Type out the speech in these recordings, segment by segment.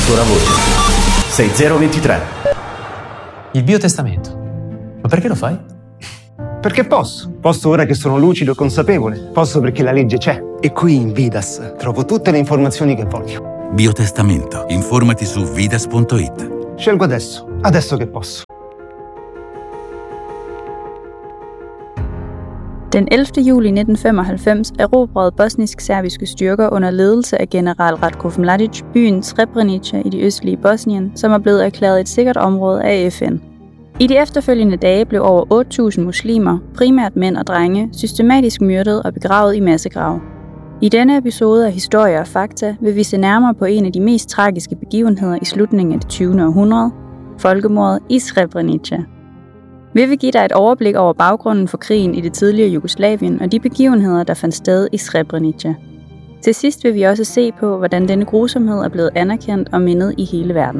suona voce. 6023. Il biotestamento. Ma perché lo fai? Perché posso. Posso ora che sono lucido e consapevole. Posso perché la legge c'è. E qui in Vidas trovo tutte le informazioni che voglio. Biotestamento. Informati su vidas.it. Scelgo adesso che posso. Den 11. juli 1995 erobrede bosnisk-serbiske styrker under ledelse af general Ratko Mladic byen Srebrenica i det østlige Bosnien, som er blevet erklæret et sikkert område af FN. I de efterfølgende dage blev over 8.000 muslimer, primært mænd og drenge, systematisk myrdet og begravet i massegrave. I denne episode af Historie og Fakta vil vi se nærmere på en af de mest tragiske begivenheder i slutningen af det 20. århundrede, folkemordet i Srebrenica. Vi vil give dig et overblik over baggrunden for krigen i det tidligere Jugoslavien og de begivenheder, der fandt sted i Srebrenica. Til sidst vil vi også se på, hvordan denne grusomhed er blevet anerkendt og mindet i hele verden.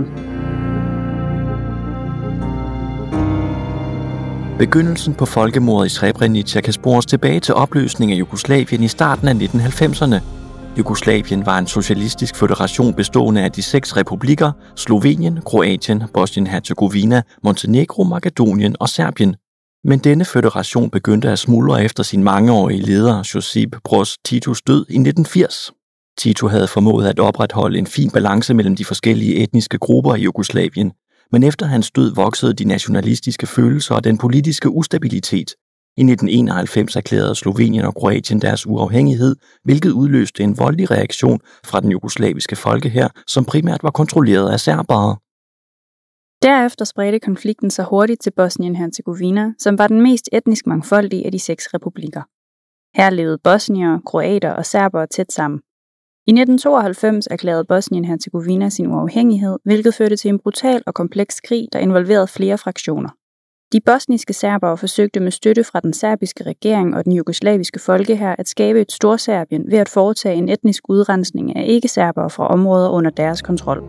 Begyndelsen på folkemordet i Srebrenica kan spores tilbage til opløsningen af Jugoslavien i starten af 1990'erne. Jugoslavien var en socialistisk føderation bestående af de 6 republikker, Slovenien, Kroatien, Bosnien-Herzegovina, Montenegro, Makedonien og Serbien. Men denne føderation begyndte at smuldre efter sin mangeårige leder, Josip Broz Titos død i 1980. Tito havde formået at opretholde en fin balance mellem de forskellige etniske grupper i Jugoslavien, men efter hans død voksede de nationalistiske følelser og den politiske ustabilitet. I 1991 erklærede Slovenien og Kroatien deres uafhængighed, hvilket udløste en voldelig reaktion fra den jugoslaviske folkehær, som primært var kontrolleret af serbere. Derefter spredte konflikten sig hurtigt til Bosnien-Herzegovina, som var den mest etnisk mangfoldige af de 6 republikker. Her levede bosniere, kroater og serbere tæt sammen. I 1992 erklærede Bosnien-Herzegovina sin uafhængighed, hvilket førte til en brutal og kompleks krig, der involverede flere fraktioner. De bosniske serbere forsøgte med støtte fra den serbiske regering og den jugoslaviske folkehær at skabe et Storserbien ved at foretage en etnisk udrensning af ikke-serbere fra områder under deres kontrol.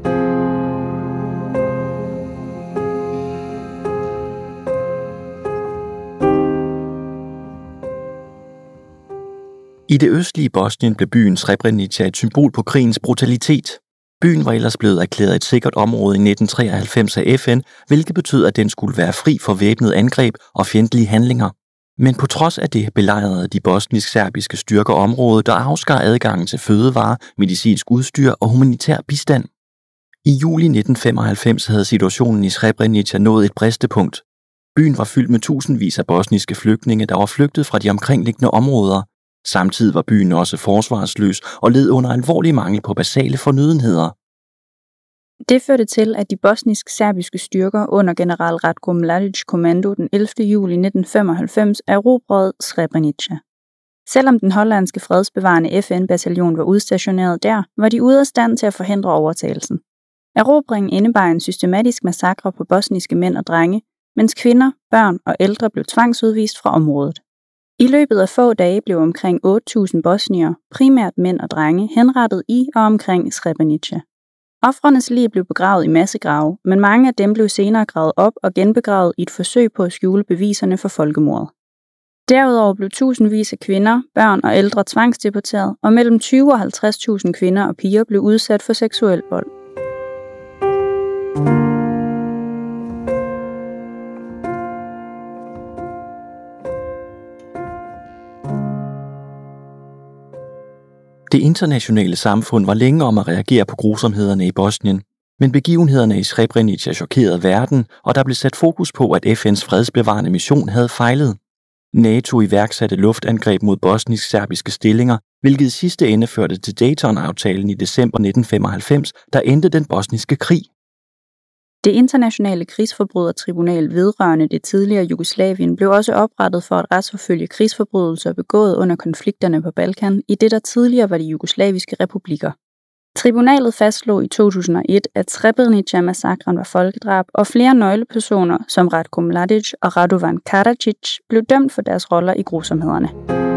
I det østlige Bosnien blev byen Srebrenica et symbol på krigens brutalitet. Byen var ellers blevet erklæret et sikkert område i 1993 af FN, hvilket betød, at den skulle være fri for væbnet angreb og fjendtlige handlinger. Men på trods af det belejrede de bosnisk-serbiske styrker området, der afskar adgangen til fødevarer, medicinsk udstyr og humanitær bistand. I juli 1995 havde situationen i Srebrenica nået et bristepunkt. Byen var fyldt med tusindvis af bosniske flygtninge, der var flygtet fra de omkringliggende områder. Samtidig var byen også forsvarsløs og led under alvorlig mangel på basale fornødenheder. Det førte til, at de bosnisk-serbiske styrker under general Ratko Mladic kommando den 11. juli 1995 erobrede Srebrenica. Selvom den hollandske fredsbevarende FN-bataljon var udstationeret der, var de ude af stand til at forhindre overtagelsen. Erobringen indebar en systematisk massakre på bosniske mænd og drenge, mens kvinder, børn og ældre blev tvangsudvist fra området. I løbet af få dage blev omkring 8.000 bosniere, primært mænd og drenge, henrettet i og omkring Srebrenica. Ofrenes lig blev begravet i massegrave, men mange af dem blev senere gravet op og genbegravet i et forsøg på at skjule beviserne for folkemordet. Derudover blev tusindvis af kvinder, børn og ældre tvangsdeporteret, og mellem 20 og 50.000 kvinder og piger blev udsat for seksuel vold. Det internationale samfund var længe om at reagere på grusomhederne i Bosnien, men begivenhederne i Srebrenica chokerede verden, og der blev sat fokus på, at FN's fredsbevarende mission havde fejlet. NATO iværksatte luftangreb mod bosnisk-serbiske stillinger, hvilket i sidste ende førte til Dayton-aftalen i december 1995, der endte den bosniske krig. Det internationale krigsforbrydertribunal vedrørende det tidligere Jugoslavien blev også oprettet for at retsforfølge krigsforbrydelser begået under konflikterne på Balkan i det, der tidligere var de jugoslaviske republikker. Tribunalet fastslog i 2001, at Srebrenica-massakren var folkedrab, og flere nøglepersoner som Ratko Mladic og Radovan Karadzic blev dømt for deres roller i grusomhederne.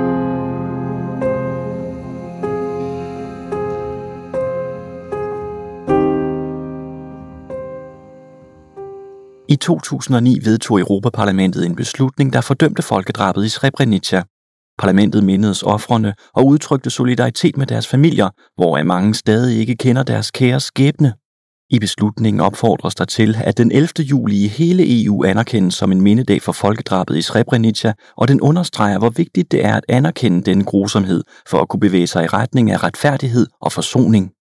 I 2009 vedtog Europaparlamentet en beslutning, der fordømte folkedrabet i Srebrenica. Parlamentet mindedes ofrene og udtrykte solidaritet med deres familier, hvoraf mange stadig ikke kender deres kære skæbne. I beslutningen opfordres der til, at den 11. juli i hele EU anerkendes som en mindedag for folkedrabet i Srebrenica, og den understreger, hvor vigtigt det er at anerkende denne grusomhed for at kunne bevæge sig i retning af retfærdighed og forsoning.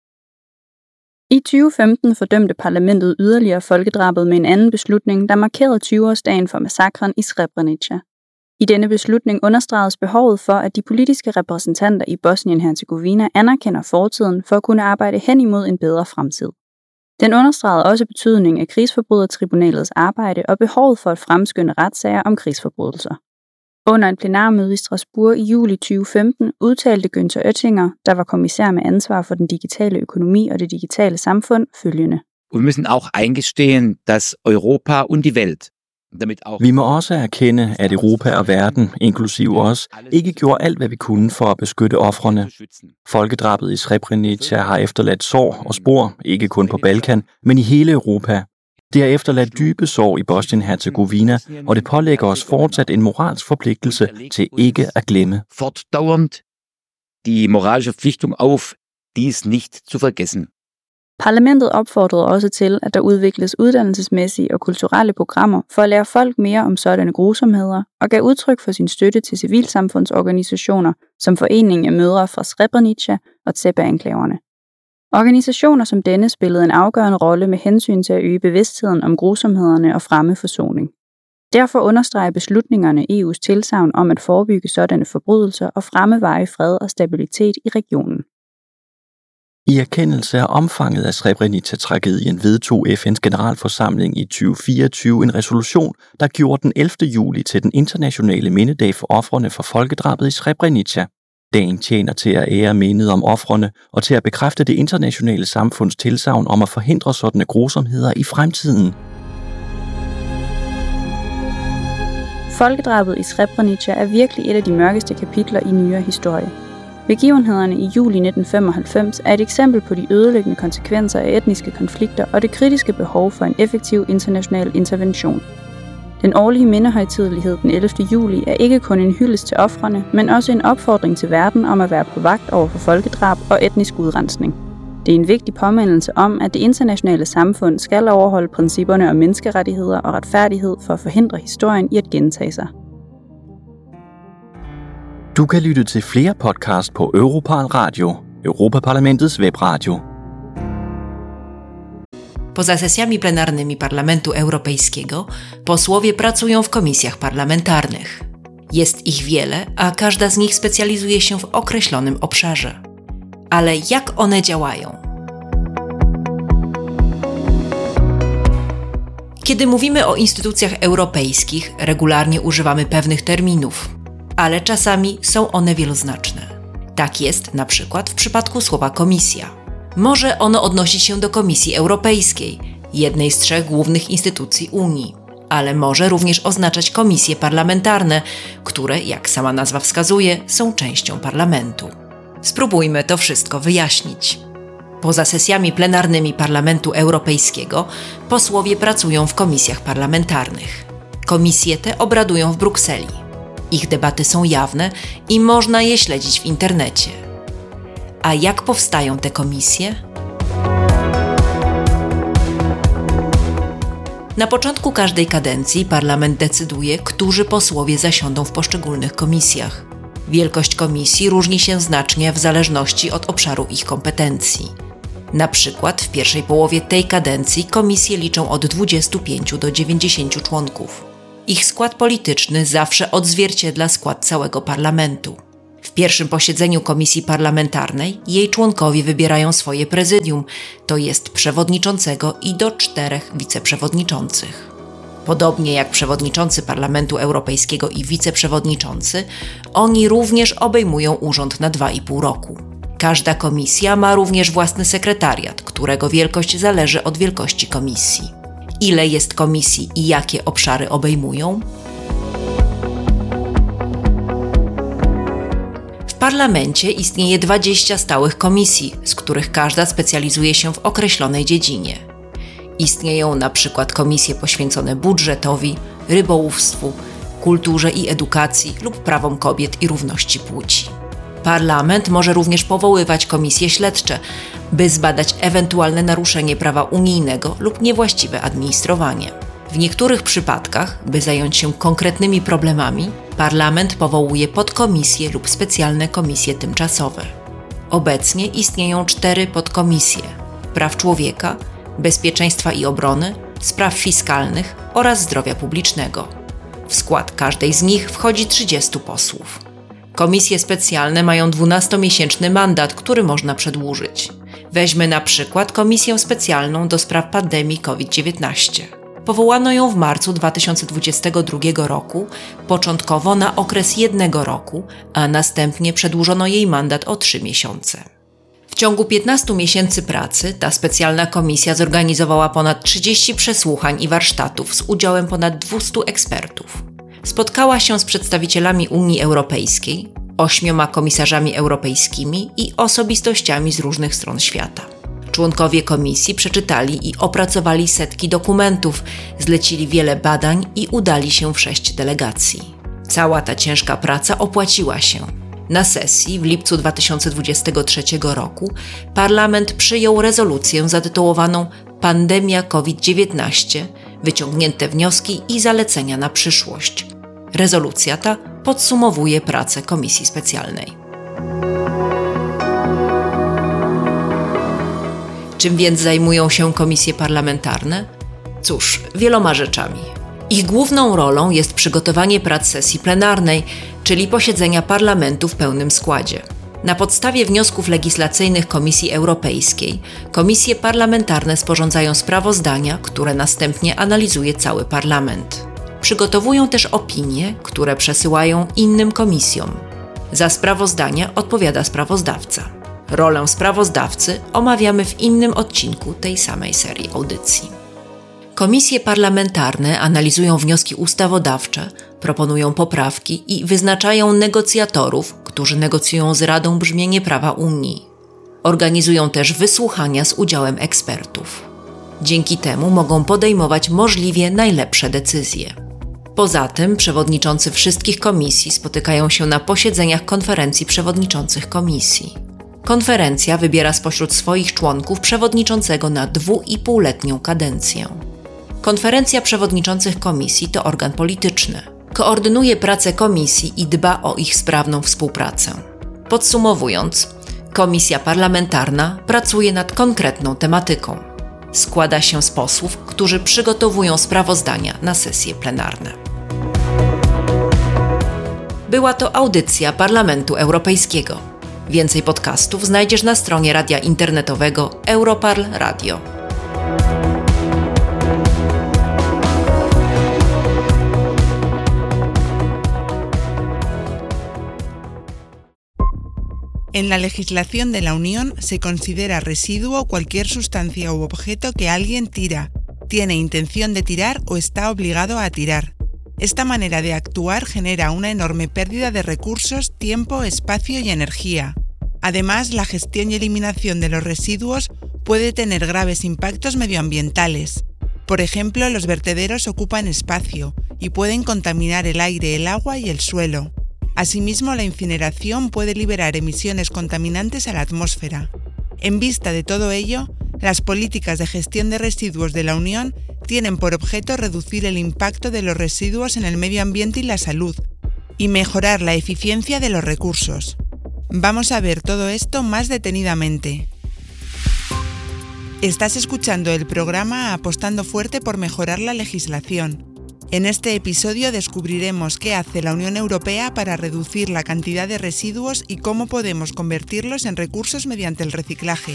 I 2015 fordømte parlamentet yderligere folkedrabet med en anden beslutning, der markerede 20-årsdagen for massakren i Srebrenica. I denne beslutning understregedes behovet for, at de politiske repræsentanter i Bosnien-Hercegovina anerkender fortiden for at kunne arbejde hen imod en bedre fremtid. Den understregede også betydningen af krigsforbrydertribunalets arbejde og behovet for at fremskynde retssager om krigsforbrydelser. Under en plenarmøde i Strasbourg i juli 2015 udtalte Günther Oettinger, der var kommissær med ansvar for den digitale økonomi og det digitale samfund, følgende. Wir müssen auch eingestehen, dass Europa und die Welt Vi må også erkende, at Europa og verden, inklusive os, ikke gjorde alt, hvad vi kunne for at beskytte ofrene. Folkedrabet i Srebrenica har efterladt sår og spor, ikke kun på Balkan, men i hele Europa. Det har efterladt dybe sår i Bosnien-Hercegovina, og det pålægger os fortsat en moralsk forpligtelse til ikke at glemme. Fortdauernd die moralische Verpflichtung auf, dies nicht zu vergessen. Parlamentet opfordrede også til, at der udvikles uddannelsesmæssige og kulturelle programmer for at lære folk mere om sådanne grusomheder, og gav udtryk for sin støtte til civilsamfundsorganisationer som Foreningen af Mødre fra Srebrenica og Zepa-enklaverne. Organisationer som denne spillede en afgørende rolle med hensyn til at øge bevidstheden om grusomhederne og fremme forsoning. Derfor understreger beslutningerne EU's tilsagn om at forebygge sådanne forbrydelser og fremme varig fred og stabilitet i regionen. I erkendelse af omfanget af Srebrenica-tragedien vedtog FN's generalforsamling i 2024 en resolution, der gjorde den 11. juli til den internationale mindedag for ofrene for folkedrabet i Srebrenica. Dagen tjener til at ære mindet om ofrene og til at bekræfte det internationale samfunds tilsagn om at forhindre sådanne grusomheder i fremtiden. Folkedrabet i Srebrenica er virkelig et af de mørkeste kapitler i nyere historie. Begivenhederne i juli 1995 er et eksempel på de ødelæggende konsekvenser af etniske konflikter og det kritiske behov for en effektiv international intervention. Den årlige mindehøjtidelighed den 11. juli er ikke kun en hyldest til ofrene, men også en opfordring til verden om at være på vagt over for folkedrab og etnisk udrensning. Det er en vigtig påmindelse om, at det internationale samfund skal overholde principperne om menneskerettigheder og retfærdighed for at forhindre historien i at gentage sig. Du kan lytte til flere podcasts på Europarl Radio, Europaparlamentets webradio. Poza sesjami plenarnymi Parlamentu Europejskiego posłowie pracują w komisjach parlamentarnych. Jest ich wiele, a każda z nich specjalizuje się w określonym obszarze. Ale jak one działają? Kiedy mówimy o instytucjach europejskich, regularnie używamy pewnych terminów, ale czasami są one wieloznaczne. Tak jest na przykład w przypadku słowa komisja. Może ono odnosić się do Komisji Europejskiej, jednej z 3 głównych instytucji Unii, ale może również oznaczać komisje parlamentarne, które, jak sama nazwa wskazuje, są częścią parlamentu. Spróbujmy to wszystko wyjaśnić. Poza sesjami plenarnymi Parlamentu Europejskiego posłowie pracują w komisjach parlamentarnych. Komisje te obradują w Brukseli. Ich debaty są jawne i można je śledzić w internecie. A jak powstają te komisje? Na początku każdej kadencji parlament decyduje, którzy posłowie zasiądą w poszczególnych komisjach. Wielkość komisji różni się znacznie w zależności od obszaru ich kompetencji. Na przykład w pierwszej połowie tej kadencji komisje liczą od 25 do 90 członków. Ich skład polityczny zawsze odzwierciedla skład całego parlamentu. W pierwszym posiedzeniu komisji parlamentarnej jej członkowie wybierają swoje prezydium, to jest przewodniczącego i do 4 wiceprzewodniczących. Podobnie jak przewodniczący Parlamentu Europejskiego i wiceprzewodniczący, oni również obejmują urząd na 2,5 roku. Każda komisja ma również własny sekretariat, którego wielkość zależy od wielkości komisji. Ile jest komisji i jakie obszary obejmują? W parlamencie istnieje 20 stałych komisji, z których każda specjalizuje się w określonej dziedzinie. Istnieją na przykład komisje poświęcone budżetowi, rybołówstwu, kulturze i edukacji lub prawom kobiet i równości płci. Parlament może również powoływać komisje śledcze, by zbadać ewentualne naruszenie prawa unijnego lub niewłaściwe administrowanie. W niektórych przypadkach, by zająć się konkretnymi problemami, Parlament powołuje podkomisje lub specjalne komisje tymczasowe. Obecnie istnieją 4 podkomisje: praw człowieka, bezpieczeństwa i obrony, spraw fiskalnych oraz zdrowia publicznego. W skład każdej z nich wchodzi 30 posłów. Komisje specjalne mają 12-miesięczny mandat, który można przedłużyć. Weźmy na przykład Komisję Specjalną do spraw pandemii COVID-19. Powołano ją w marcu 2022 roku, początkowo na okres 1 roku, a następnie przedłużono jej mandat o 3 miesiące. W ciągu 15 miesięcy pracy ta specjalna komisja zorganizowała ponad 30 przesłuchań i warsztatów z udziałem ponad 200 ekspertów. Spotkała się z przedstawicielami Unii Europejskiej, 8 komisarzami europejskimi i osobistościami z różnych stron świata. Członkowie komisji przeczytali i opracowali setki dokumentów, zlecili wiele badań i udali się w 6 delegacji. Cała ta ciężka praca opłaciła się. Na sesji w lipcu 2023 roku Parlament przyjął rezolucję zatytułowaną Pandemia COVID-19 – wyciągnięte wnioski i zalecenia na przyszłość. Rezolucja ta podsumowuje pracę Komisji Specjalnej. Czym więc zajmują się komisje parlamentarne? Cóż, wieloma rzeczami. Ich główną rolą jest przygotowanie prac sesji plenarnej, czyli posiedzenia parlamentu w pełnym składzie. Na podstawie wniosków legislacyjnych Komisji Europejskiej, komisje parlamentarne sporządzają sprawozdania, które następnie analizuje cały parlament. Przygotowują też opinie, które przesyłają innym komisjom. Za sprawozdania odpowiada sprawozdawca. Rolę sprawozdawcy omawiamy w innym odcinku tej samej serii audycji. Komisje parlamentarne analizują wnioski ustawodawcze, proponują poprawki i wyznaczają negocjatorów, którzy negocjują z Radą brzmienie prawa Unii. Organizują też wysłuchania z udziałem ekspertów. Dzięki temu mogą podejmować możliwie najlepsze decyzje. Poza tym przewodniczący wszystkich komisji spotykają się na posiedzeniach konferencji przewodniczących komisji. Konferencja wybiera spośród swoich członków przewodniczącego na 2,5-letnią kadencję. Konferencja przewodniczących komisji to organ polityczny. Koordynuje pracę komisji i dba o ich sprawną współpracę. Podsumowując, komisja parlamentarna pracuje nad konkretną tematyką. Składa się z posłów, którzy przygotowują sprawozdania na sesje plenarne. Była to audycja Parlamentu Europejskiego. Więcej podcastów znajdziesz na stronie radia internetowego Europarl Radio. En la legislación de la Unión se considera residuo cualquier sustancia u objeto que alguien tira, tiene intención de tirar o está obligado a tirar. Esta manera de actuar genera una enorme pérdida de recursos, tiempo, espacio y energía. Además, la gestión y eliminación de los residuos puede tener graves impactos medioambientales. Por ejemplo, los vertederos ocupan espacio y pueden contaminar el aire, el agua y el suelo. Asimismo, la incineración puede liberar emisiones contaminantes a la atmósfera. En vista de todo ello, las políticas de gestión de residuos de la Unión tienen por objeto reducir el impacto de los residuos en el medio ambiente y la salud, y mejorar la eficiencia de los recursos. Vamos a ver todo esto más detenidamente. Estás escuchando el programa Apostando Fuerte por Mejorar la Legislación. En este episodio descubriremos qué hace la Unión Europea para reducir la cantidad de residuos y cómo podemos convertirlos en recursos mediante el reciclaje.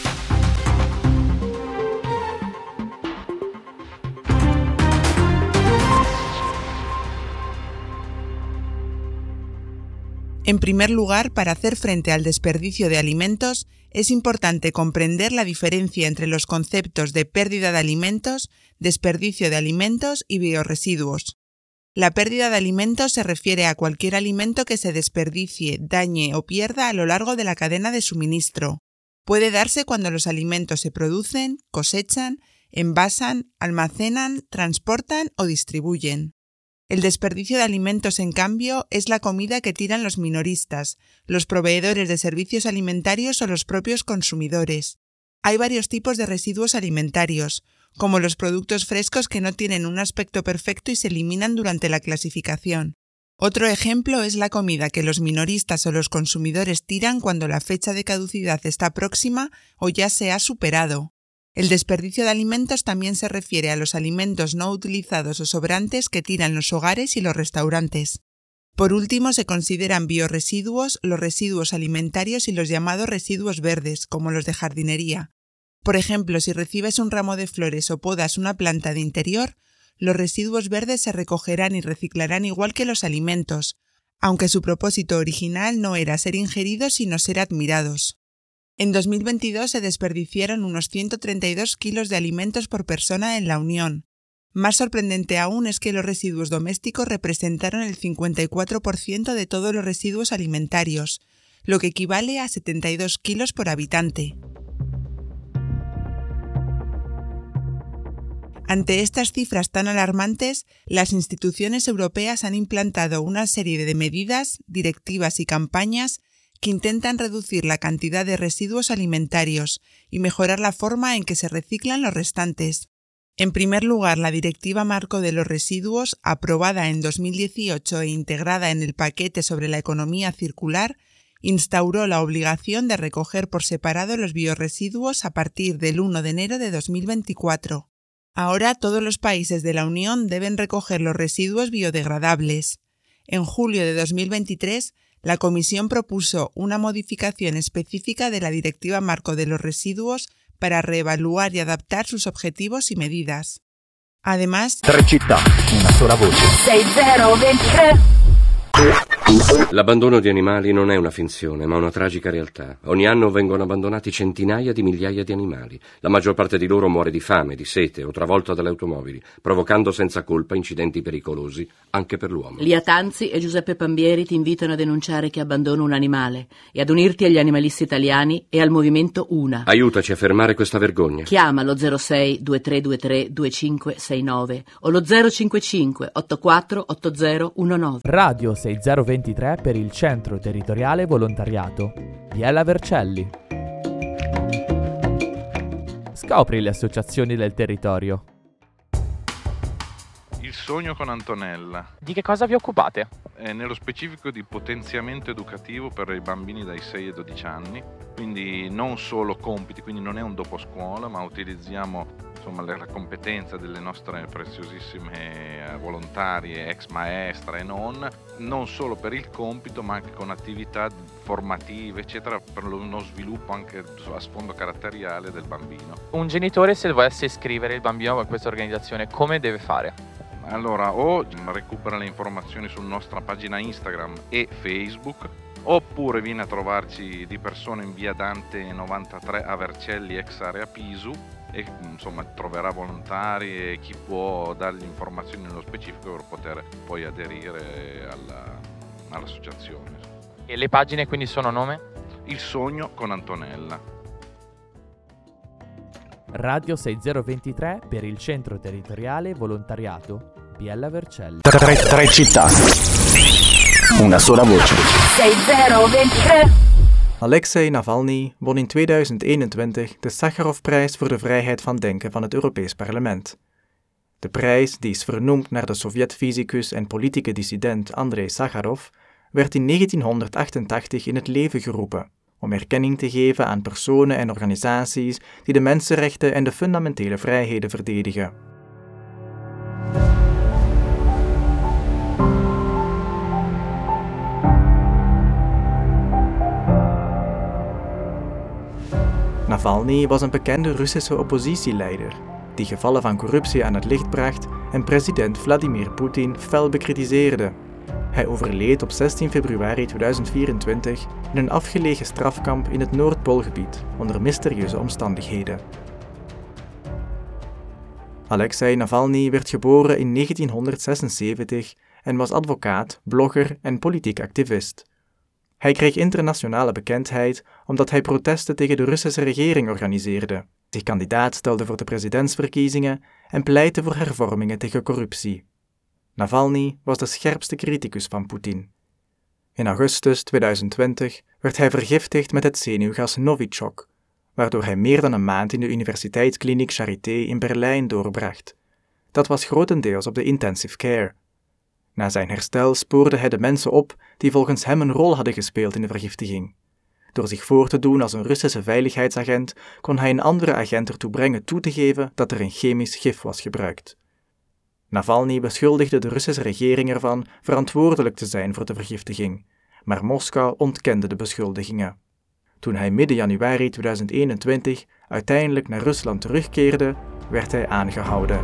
En primer lugar, para hacer frente al desperdicio de alimentos, es importante comprender la diferencia entre los conceptos de pérdida de alimentos, desperdicio de alimentos y biorresiduos. La pérdida de alimentos se refiere a cualquier alimento que se desperdicie, dañe o pierda a lo largo de la cadena de suministro. Puede darse cuando los alimentos se producen, cosechan, envasan, almacenan, transportan o distribuyen. El desperdicio de alimentos, en cambio, es la comida que tiran los minoristas, los proveedores de servicios alimentarios o los propios consumidores. Hay varios tipos de residuos alimentarios, como los productos frescos que no tienen un aspecto perfecto y se eliminan durante la clasificación. Otro ejemplo es la comida que los minoristas o los consumidores tiran cuando la fecha de caducidad está próxima o ya se ha superado. El desperdicio de alimentos también se refiere a los alimentos no utilizados o sobrantes que tiran los hogares y los restaurantes. Por último, se consideran biorresiduos los residuos alimentarios y los llamados residuos verdes, como los de jardinería. Por ejemplo, si recibes un ramo de flores o podas una planta de interior, los residuos verdes se recogerán y reciclarán igual que los alimentos, aunque su propósito original no era ser ingeridos sino ser admirados. En 2022 se desperdiciaron unos 132 kilos de alimentos por persona en la Unión. Más sorprendente aún es que los residuos domésticos representaron el 54% de todos los residuos alimentarios, lo que equivale a 72 kilos por habitante. Ante estas cifras tan alarmantes, las instituciones europeas han implantado una serie de medidas, directivas y campañas que intentan reducir la cantidad de residuos alimentarios y mejorar la forma en que se reciclan los restantes. En primer lugar, la Directiva Marco de los Residuos, aprobada en 2018 e integrada en el paquete sobre la economía circular, instauró la obligación de recoger por separado los biorresiduos a partir del 1 de enero de 2024. Ahora todos los países de la Unión deben recoger los residuos biodegradables. En julio de 2023, la Comisión propuso una modificación específica de la Directiva Marco de los Residuos para reevaluar y adaptar sus objetivos y medidas. Además, 3 città, una sola voce. 6023. L'abbandono di animali non è una finzione, ma una tragica realtà. Ogni anno vengono abbandonati centinaia di migliaia di animali. La maggior parte di loro muore di fame, di sete o travolta dalle automobili, provocando senza colpa incidenti pericolosi anche per l'uomo. Lia Tanzi e Giuseppe Pambieri ti invitano a denunciare chi abbandona un animale e ad unirti agli animalisti italiani e al movimento Una. Aiutaci a fermare questa vergogna. Chiama lo 06 2323 2569 o lo 055 84 8019. Radio 6023 per il Centro Territoriale Volontariato. Biella Vercelli. Scopri le associazioni del territorio. Il sogno con Antonella. Di che cosa vi occupate? Nello specifico di potenziamento educativo per i bambini dai 6 ai 12 anni, quindi non solo compiti, quindi non è un dopo scuola, ma utilizziamo la competenza delle nostre preziosissime volontarie, ex maestre e non solo per il compito, ma anche con attività formative, eccetera, per uno sviluppo anche a sfondo caratteriale del bambino. Un genitore, se volesse iscrivere il bambino a questa organizzazione, come deve fare? Allora, o recupera le informazioni sulla nostra pagina Instagram e Facebook, oppure viene a trovarci di persona in via Dante 93 a Vercelli, ex area Pisu, e troverà volontari e chi può dargli informazioni nello specifico per poter poi aderire all'associazione. E le pagine quindi sono nome? Il sogno con Antonella. Radio 6023 per il Centro Territoriale Volontariato Biella Vercelli. 3 città, una sola voce. 6023. Alexei Navalny won in 2021 de Sakharovprijs voor de vrijheid van denken van het Europees Parlement. De prijs, die is vernoemd naar de Sovjet-fysicus en politieke dissident Andrei Sakharov, werd in 1988 in het leven geroepen om erkenning te geven aan personen en organisaties die de mensenrechten en de fundamentele vrijheden verdedigen. Navalny was een bekende Russische oppositieleider, die gevallen van corruptie aan het licht bracht en president Vladimir Poetin fel bekritiseerde. Hij overleed op 16 februari 2024 in een afgelegen strafkamp in het Noordpoolgebied onder mysterieuze omstandigheden. Alexei Navalny werd geboren in 1976 en was advocaat, blogger en politiek activist. Hij kreeg internationale bekendheid omdat hij protesten tegen de Russische regering organiseerde, zich kandidaat stelde voor de presidentsverkiezingen en pleitte voor hervormingen tegen corruptie. Navalny was de scherpste criticus van Poetin. In augustus 2020 werd hij vergiftigd met het zenuwgas Novichok, waardoor hij meer dan een maand in de universiteitskliniek Charité in Berlijn doorbracht. Dat was grotendeels op de intensive care. Na zijn herstel spoorde hij de mensen op die volgens hem een rol hadden gespeeld in de vergiftiging. Door zich voor te doen als een Russische veiligheidsagent kon hij een andere agent ertoe brengen toe te geven dat er een chemisch gif was gebruikt. Navalny beschuldigde de Russische regering ervan verantwoordelijk te zijn voor de vergiftiging, maar Moskou ontkende de beschuldigingen. Toen hij midden januari 2021 uiteindelijk naar Rusland terugkeerde, werd hij aangehouden.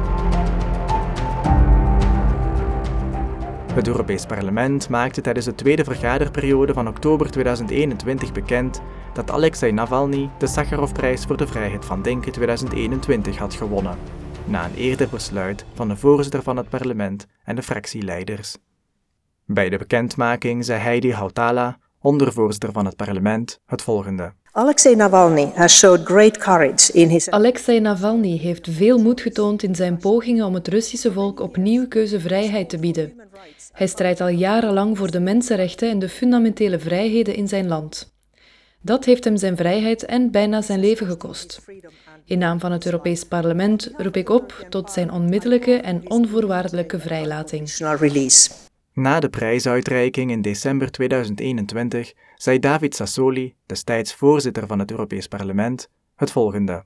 Het Europees Parlement maakte tijdens de tweede vergaderperiode van oktober 2021 bekend dat Alexei Navalny de Sacharovprijs voor de vrijheid van denken 2021 had gewonnen, na een eerder besluit van de voorzitter van het parlement en de fractieleiders. Bij de bekendmaking zei Heidi Hautala, ondervoorzitter van het parlement, het volgende. Alexei Navalny heeft veel moed getoond in zijn pogingen om het Russische volk opnieuw keuzevrijheid te bieden. Hij strijdt al jarenlang voor de mensenrechten en de fundamentele vrijheden in zijn land. Dat heeft hem zijn vrijheid en bijna zijn leven gekost. In naam van het Europees Parlement roep ik op tot zijn onmiddellijke en onvoorwaardelijke vrijlating. Na de prijsuitreiking in december 2021 zei David Sassoli, destijds voorzitter van het Europees Parlement, het volgende.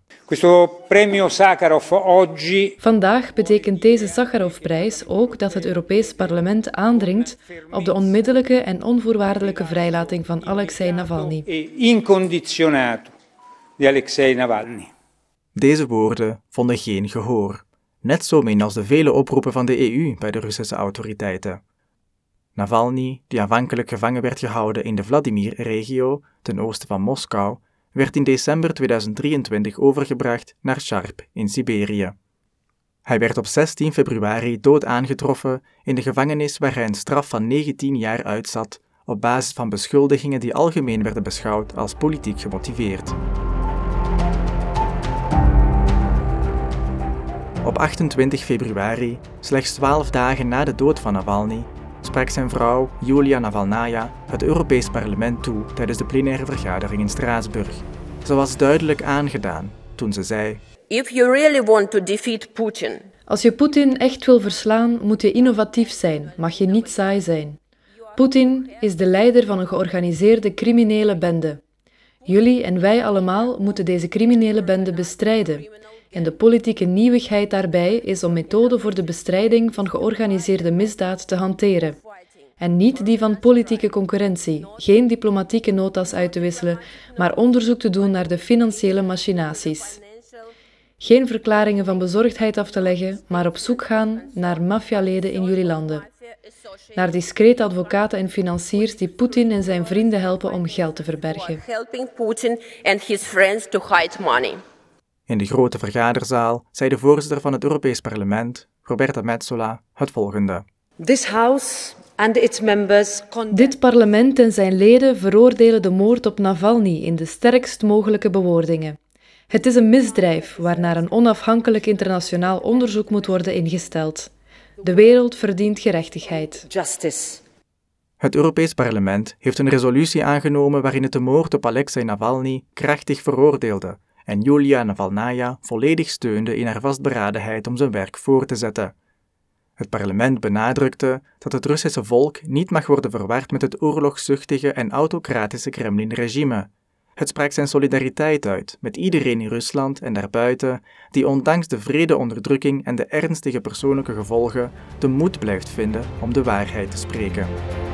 Vandaag betekent deze Sakharovprijs ook dat het Europees Parlement aandringt op de onmiddellijke en onvoorwaardelijke vrijlating van Alexei Navalny. Deze woorden vonden geen gehoor, net zo min als de vele oproepen van de EU bij de Russische autoriteiten. Navalny, die aanvankelijk gevangen werd gehouden in de Vladimir-regio, ten oosten van Moskou, werd in december 2023 overgebracht naar Charp in Siberië. Hij werd op 16 februari dood aangetroffen in de gevangenis waar hij een straf van 19 jaar uitzat op basis van beschuldigingen die algemeen werden beschouwd als politiek gemotiveerd. Op 28 februari, slechts 12 dagen na de dood van Navalny, sprak zijn vrouw Yulia Navalnaya het Europees Parlement toe tijdens de plenaire vergadering in Straatsburg. Ze was duidelijk aangedaan toen ze zei: Als je Poetin echt wil verslaan, moet je innovatief zijn, mag je niet saai zijn. Poetin is de leider van een georganiseerde criminele bende. Jullie en wij allemaal moeten deze criminele bende bestrijden. En de politieke nieuwigheid daarbij is om methoden voor de bestrijding van georganiseerde misdaad te hanteren. En niet die van politieke concurrentie, geen diplomatieke notas uit te wisselen, maar onderzoek te doen naar de financiële machinaties. Geen verklaringen van bezorgdheid af te leggen, maar op zoek gaan naar maffialeden in jullie landen. Naar discrete advocaten en financiers die Poetin en zijn vrienden helpen om geld te verbergen. In de grote vergaderzaal zei de voorzitter van het Europees Parlement, Roberta Metsola, het volgende. Dit parlement en zijn leden veroordelen de moord op Navalny in de sterkst mogelijke bewoordingen. Het is een misdrijf waarnaar een onafhankelijk internationaal onderzoek moet worden ingesteld. De wereld verdient gerechtigheid. Het Europees Parlement heeft een resolutie aangenomen waarin het de moord op Alexei Navalny krachtig veroordeelde en Yulia Navalnaya volledig steunde in haar vastberadenheid om zijn werk voor te zetten. Het parlement benadrukte dat het Russische volk niet mag worden verward met het oorlogszuchtige en autocratische Kremlin-regime. Het sprak zijn solidariteit uit met iedereen in Rusland en daarbuiten die ondanks de wrede onderdrukking en de ernstige persoonlijke gevolgen de moed blijft vinden om de waarheid te spreken.